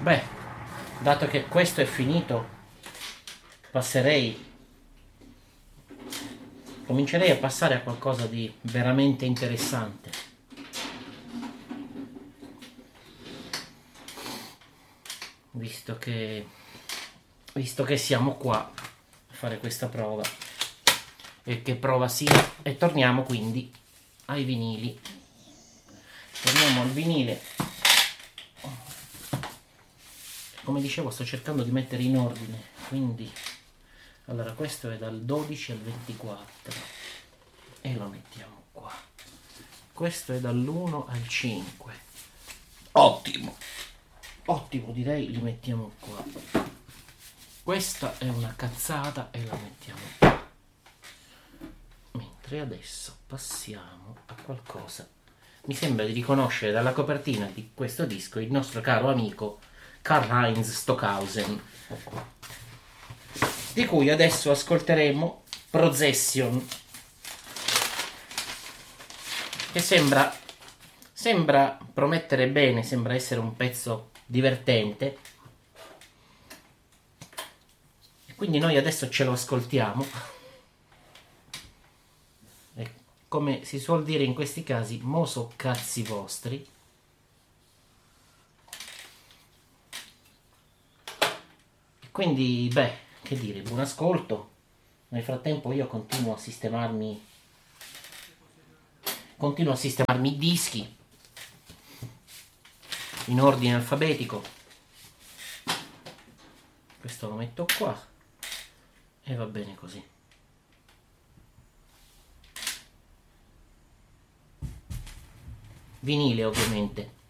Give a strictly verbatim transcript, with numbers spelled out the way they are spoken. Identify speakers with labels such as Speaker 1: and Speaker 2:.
Speaker 1: Beh, dato che questo è finito, passerei comincerei a passare a qualcosa di veramente interessante. Visto che visto che siamo qua a fare questa prova, e che prova sia, e torniamo quindi ai vinili. Torniamo al vinile. Come dicevo, sto cercando di mettere in ordine, quindi allora questo è dal dodici al ventiquattro e lo mettiamo qua. Questo è dall'uno al cinque. Ottimo, ottimo, direi li mettiamo qua. Questa è una cazzata e la mettiamo qua. Mentre adesso passiamo a qualcosa. Mi sembra di riconoscere dalla copertina di questo disco il nostro caro amico Karlheinz Stockhausen, di cui adesso ascolteremo Procession, che sembra sembra promettere bene, sembra essere un pezzo divertente, e quindi noi adesso ce lo ascoltiamo e, come si suol dire in questi casi, mo so cazzi vostri. Quindi, beh, che dire, buon ascolto. Nel frattempo io continuo a sistemarmi continuo a sistemarmi i dischi in ordine alfabetico. Questo lo metto qua e va bene così. Vinile, ovviamente.